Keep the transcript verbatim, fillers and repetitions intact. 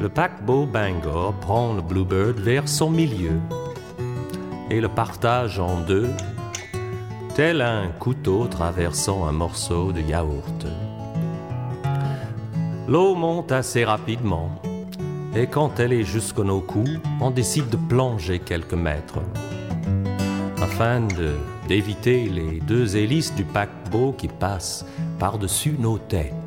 Le paquebot Bangor prend le Bluebird vers son milieu et le partage en deux, tel un couteau traversant un morceau de yaourt. L'eau monte assez rapidement, et quand elle est jusqu'à nos coups, on décide de plonger quelques mètres, afin de, d'éviter les deux hélices du paquebot qui passent par-dessus nos têtes.